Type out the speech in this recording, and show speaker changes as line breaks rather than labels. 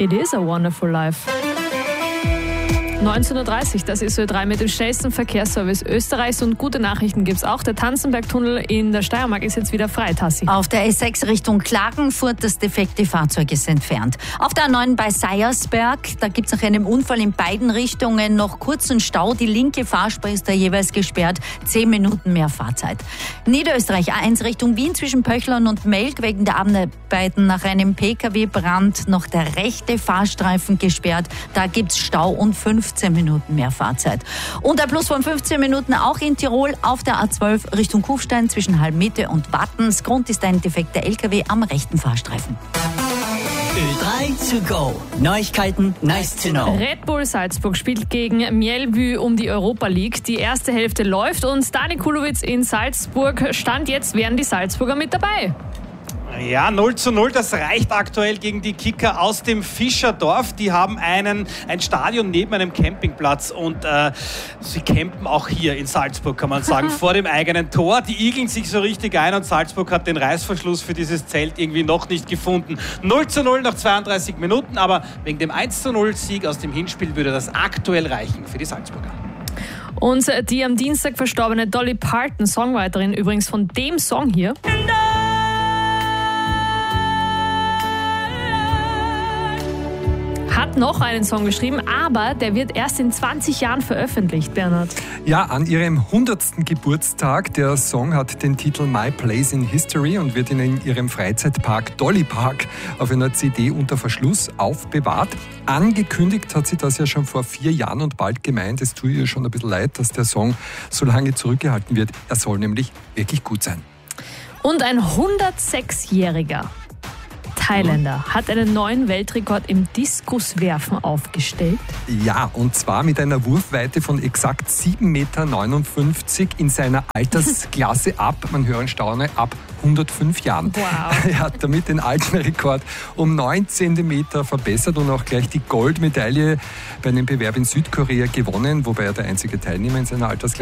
It is a wonderful life. 19.30 Uhr, das ist Ö3 mit dem schnellsten Verkehrsservice Österreichs und gute Nachrichten gibt's auch. Der Tanzenbergtunnel in der Steiermark ist jetzt wieder frei, Tassi.
Auf der S6 Richtung Klagenfurt, das defekte Fahrzeug ist entfernt. Auf der A9 bei Seiersberg, da gibt's nach einem Unfall in beiden Richtungen noch kurzen Stau. Die linke Fahrspur ist da jeweils gesperrt, 10 Minuten mehr Fahrzeit. Niederösterreich A1 Richtung Wien zwischen Pöchlern und Melk wegen der Arbeiten nach einem Pkw-Brand noch der rechte Fahrstreifen gesperrt. Da gibt's Stau und 15 Minuten mehr Fahrzeit. Und ein Plus von 15 Minuten auch in Tirol auf der A12 Richtung Kufstein zwischen Halbmitte und Wattens. Grund ist ein defekter LKW am rechten Fahrstreifen.
Ö3 to go. Neuigkeiten, nice to know.
Red Bull Salzburg spielt gegen Mjällby um die Europa League. Die erste Hälfte läuft und Dani Kulowitz in Salzburg. Stand jetzt, wären die Salzburger mit dabei.
Ja, 0:0, das reicht aktuell gegen die Kicker aus dem Fischerdorf. Die haben ein Stadion neben einem Campingplatz und sie campen auch hier in Salzburg, kann man sagen, vor dem eigenen Tor. Die igeln sich so richtig ein und Salzburg hat den Reißverschluss für dieses Zelt irgendwie noch nicht gefunden. 0:0 nach 32 Minuten, aber wegen dem 1:0 aus dem Hinspiel würde das aktuell reichen für die Salzburger.
Und die am Dienstag verstorbene Dolly Parton, Songwriterin übrigens von dem Song hier, hat noch einen Song geschrieben, aber der wird erst in 20 Jahren veröffentlicht, Bernhard.
Ja, an ihrem 100. Geburtstag. Der Song hat den Titel My Place in History und wird in ihrem Freizeitpark Dolly Park auf einer CD unter Verschluss aufbewahrt. Angekündigt hat sie das ja schon vor 4 Jahren und bald gemeint, es tut ihr schon ein bisschen leid, dass der Song so lange zurückgehalten wird. Er soll nämlich wirklich gut sein.
Und ein 106-jähriger Thailänder hat einen neuen Weltrekord im Diskuswerfen aufgestellt.
Ja, und zwar mit einer Wurfweite von exakt 7,59 Meter in seiner Altersklasse ab, man höre und staune, ab 105 Jahren.
Wow.
Er hat damit den alten Rekord um 9 Zentimeter verbessert und auch gleich die Goldmedaille bei einem Bewerb in Südkorea gewonnen, wobei er der einzige Teilnehmer in seiner Altersklasse